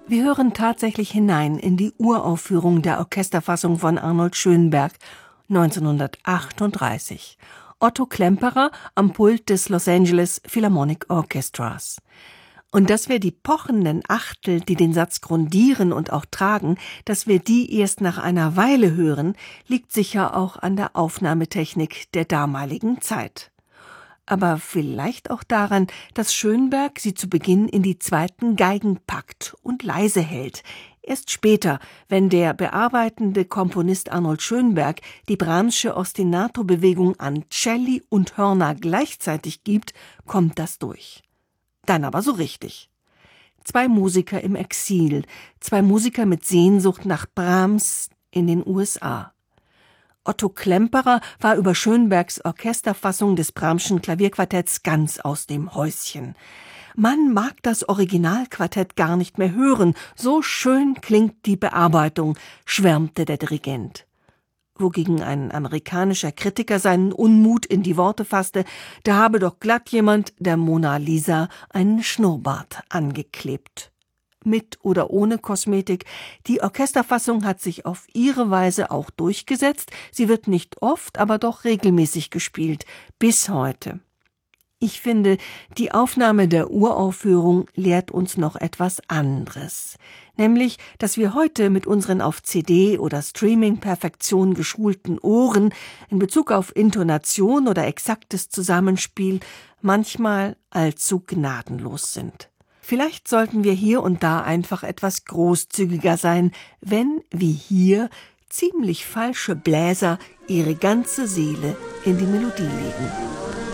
Wir hören tatsächlich hinein in die Uraufführung der Orchesterfassung von Arnold Schönberg 1938. Otto Klemperer am Pult des Los Angeles Philharmonic Orchestras. Und dass wir die pochenden Achtel, die den Satz grundieren und auch tragen, dass wir die erst nach einer Weile hören, liegt sicher auch an der Aufnahmetechnik der damaligen Zeit. Aber vielleicht auch daran, dass Schönberg sie zu Beginn in die zweiten Geigen packt und leise hält. Erst später, wenn der bearbeitende Komponist Arnold Schönberg die Brahmsche Ostinato-Bewegung an Celli und Hörner gleichzeitig gibt, kommt das durch. Dann aber so richtig. 2 Musiker im Exil, 2 Musiker mit Sehnsucht nach Brahms in den USA. Otto Klemperer war über Schönbergs Orchesterfassung des Brahmschen Klavierquartetts ganz aus dem Häuschen. Man mag das Originalquartett gar nicht mehr hören, so schön klingt die Bearbeitung, schwärmte der Dirigent. Wogegen ein amerikanischer Kritiker seinen Unmut in die Worte fasste, da habe doch glatt jemand der Mona Lisa einen Schnurrbart angeklebt. Mit oder ohne Kosmetik, die Orchesterfassung hat sich auf ihre Weise auch durchgesetzt, sie wird nicht oft, aber doch regelmäßig gespielt, bis heute. Ich finde, die Aufnahme der Uraufführung lehrt uns noch etwas anderes. Nämlich, dass wir heute mit unseren auf CD oder Streaming-Perfektion geschulten Ohren in Bezug auf Intonation oder exaktes Zusammenspiel manchmal allzu gnadenlos sind. Vielleicht sollten wir hier und da einfach etwas großzügiger sein, wenn, wie hier, ziemlich falsche Bläser ihre ganze Seele in die Melodie legen.